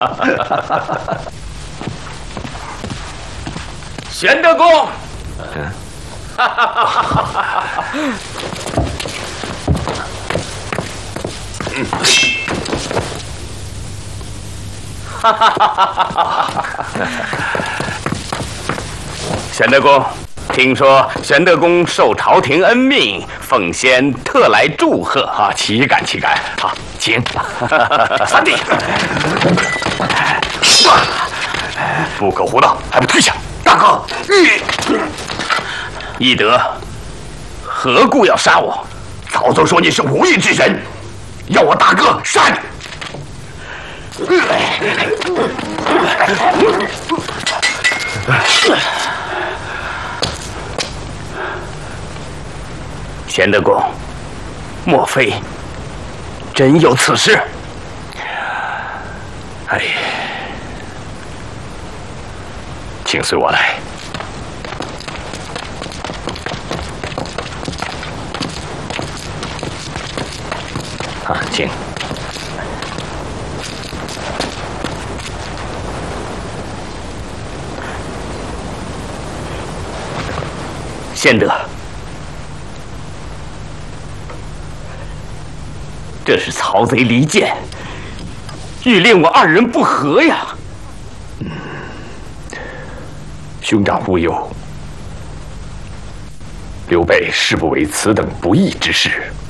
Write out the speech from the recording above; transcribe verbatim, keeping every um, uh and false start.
玄德公， 嗯，嗯，哈哈哈哈哈！玄德公，听说玄德公受朝廷恩命，奉先特来祝贺啊！岂敢岂敢！好，请。三弟，不可胡闹，还不退下！大哥，翼德，何故要杀我？曹操说你是无义之人，要我大哥杀你。玄德公，莫非真有此事？哎，请随我来。啊，请。贤德，这是曹贼离间，欲令我二人不和呀！嗯，兄长勿忧，刘备誓不为此等不义之事。